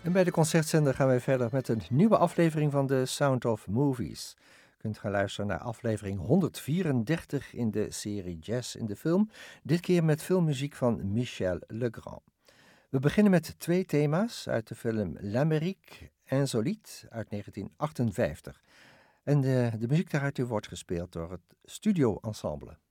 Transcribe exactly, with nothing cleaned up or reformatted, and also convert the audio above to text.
En bij de Concertzender gaan wij verder met een nieuwe aflevering van de Sound of Movies. Je kunt gaan luisteren naar aflevering honderdvierendertig in de serie Jazz in de Film. Dit keer met filmmuziek van Michel Legrand. We beginnen met twee thema's uit de film L'Amérique Insolite uit negentien achtenvijftig. En de, de muziek daaruit wordt gespeeld door het Studio Ensemble.